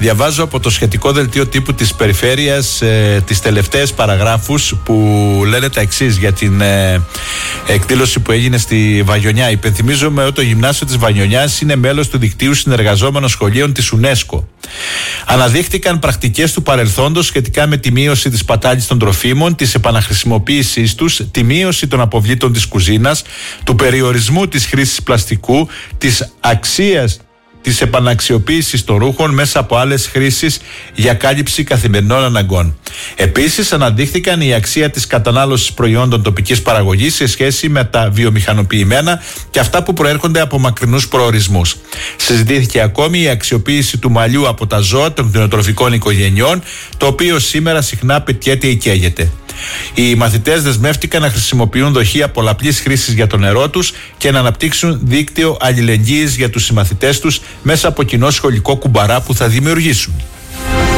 Διαβάζω από το σχετικό δελτίο τύπου της Περιφέρειας τις τελευταίες παραγράφους που λένε τα εξής για την εκδήλωση που έγινε στη Βαγιονιά. Υπενθυμίζουμε ότι το γυμνάσιο της Βαγιονιάς είναι μέλος του δικτύου συνεργαζόμενων σχολείων της UNESCO. Αναδείχθηκαν πρακτικές του παρελθόντος σχετικά με τη μείωση της σπατάλης των τροφίμων, της επαναχρησιμοποίησής τους, τη μείωση των αποβλήτων της κουζίνας, του περιορισμού της χρήσης πλαστικού, της αξίας της επαναξιοποίησης των ρούχων μέσα από άλλες χρήσεις για κάλυψη καθημερινών αναγκών. Επίσης, αναδείχθηκαν η αξία της κατανάλωσης προϊόντων τοπικής παραγωγής σε σχέση με τα βιομηχανοποιημένα και αυτά που προέρχονται από μακρινούς προορισμούς. Συζητήθηκε ακόμη η αξιοποίηση του μαλλιού από τα ζώα των κτηνοτροφικών οικογενειών, το οποίο σήμερα συχνά πετιέται ή καίγεται. Οι μαθητές δεσμεύτηκαν να χρησιμοποιούν δοχεία πολλαπλής χρήσης για το νερό τους και να αναπτύξουν δίκτυο αλληλεγγύης για τους συμμαθητές τους μέσα από κοινό σχολικό κουμπαρά που θα δημιουργήσουν.